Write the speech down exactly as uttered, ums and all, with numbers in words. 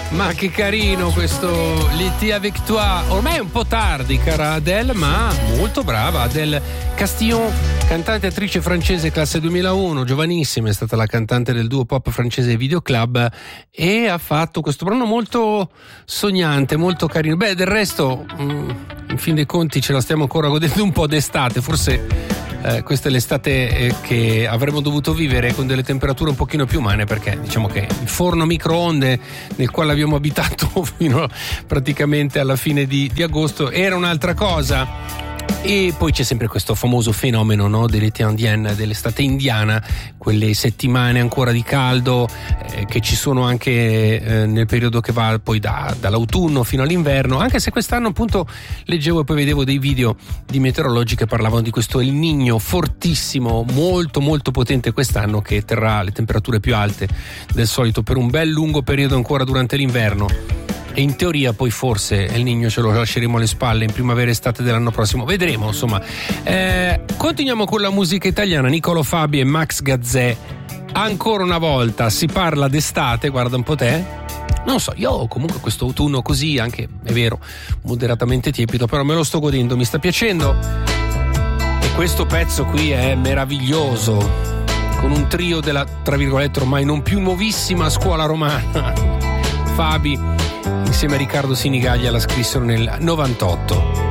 Ma che carino questo L'été avec toi. Ormai è un po' tardi, cara Adele, ma molto brava. Adele Castillon, cantante e attrice francese classe duemilauno, giovanissima, è stata la cantante del duo pop francese Video Club e ha fatto questo brano molto sognante, molto carino. Beh, del resto, in fin dei conti ce la stiamo ancora godendo un po' d'estate, forse Eh, questa è l'estate eh, che avremmo dovuto vivere con delle temperature un pochino più umane, perché diciamo che il forno microonde nel quale abbiamo abitato fino a, praticamente alla fine di, di agosto era un'altra cosa. E poi c'è sempre questo famoso fenomeno, no, dell'été indienne, dell'estate indiana, quelle settimane ancora di caldo eh, che ci sono anche eh, nel periodo che va poi da, dall'autunno fino all'inverno, anche se quest'anno appunto leggevo e poi vedevo dei video di meteorologi che parlavano di questo El Niño fortissimo, molto molto potente quest'anno, che terrà le temperature più alte del solito per un bel lungo periodo ancora durante l'inverno. E in teoria poi forse Il Niño ce lo lasceremo alle spalle in primavera estate dell'anno prossimo, vedremo insomma. Eh, continuiamo con la musica italiana. Niccolò Fabi e Max Gazzè, ancora una volta si parla d'estate, guarda un po' te. Non so, io comunque questo autunno così, anche è vero moderatamente tiepido, però me lo sto godendo, mi sta piacendo. E questo pezzo qui è meraviglioso, con un trio della, tra virgolette, ormai non più nuovissima scuola romana. Fabi insieme a Riccardo Sinigaglia la scrissero nel novantotto.